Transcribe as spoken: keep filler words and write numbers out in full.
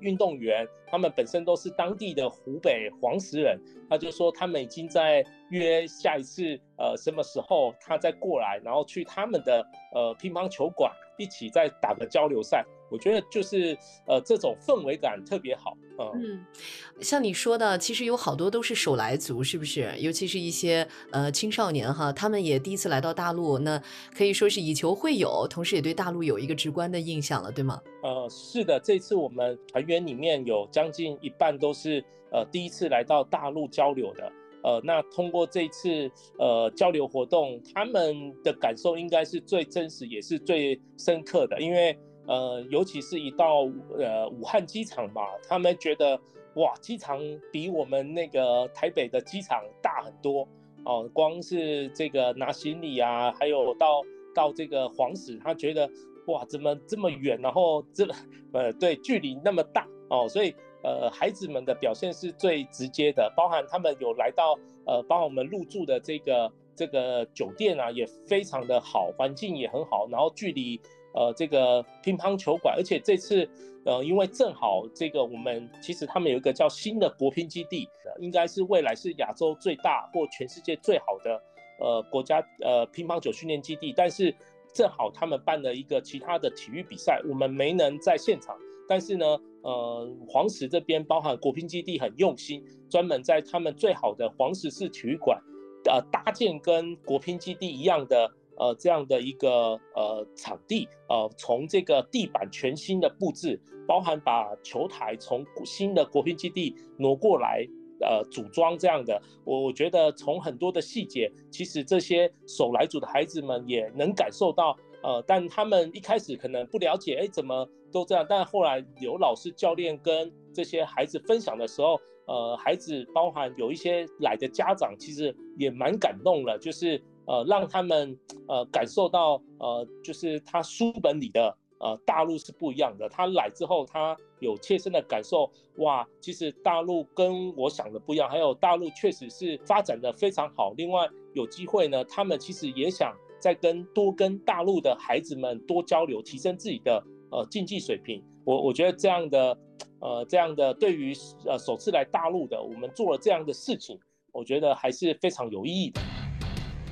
运动员，他们本身都是当地的湖北黄石人，他就说他们已经在约下一次呃什么时候他再过来，然后去他们的呃乒乓球馆一起再打个交流赛。我觉得就是呃这种氛围感特别好。嗯， 嗯，像你说的，其实有好多都是手来族，是不是？尤其是一些呃青少年哈，他们也第一次来到大陆，那可以说是以球会友，同时也对大陆有一个直观的印象了，对吗？ 呃，是的，这次我们团员里面有将近一半都是呃第一次来到大陆交流的。呃，那通过这次呃交流活动，他们的感受应该是最真实，也是最深刻的，因为呃，尤其是一到呃武汉机场嘛，他们觉得哇，机场比我们那个台北的机场大很多哦、呃光是这个拿行李啊，还有到到这个黄石，他觉得哇，怎么这么远，然后这呃对距离那么大哦，所以呃孩子们的表现是最直接的，包含他们有来到呃帮我们入住的这个这个酒店啊，也非常的好，环境也很好，然后距离呃这个乒乓球馆，而且这次呃因为正好这个我们其实他们有一个叫新的国乒基地，应该是未来是亚洲最大或全世界最好的呃国家呃乒乓球训练基地，但是正好他们办了一个其他的体育比赛，我们没能在现场，但是呢，呃，黄石这边包含国乒基地很用心，专门在他们最好的黄石市体育馆，呃，搭建跟国乒基地一样的呃这样的一个呃场地，呃，从这个地板全新的布置，包含把球台从新的国乒基地挪过来。呃，组装这样的，我我觉得从很多的细节，其实这些手来组的孩子们也能感受到，呃，但他们一开始可能不了解，哎，怎么都这样，但后来有老师、教练跟这些孩子分享的时候，呃，孩子包含有一些来的家长，其实也蛮感动了，就是呃，让他们呃感受到，呃，就是他书本里的。呃，大陆是不一样的。他来之后，他有切身的感受，哇，其实大陆跟我想的不一样，还有大陆确实是发展的非常好。另外，有机会呢，他们其实也想再跟多跟大陆的孩子们多交流，提升自己的呃竞技水平。我我觉得这样的呃这样的对于呃首次来大陆的，我们做了这样的事情，我觉得还是非常有意义的。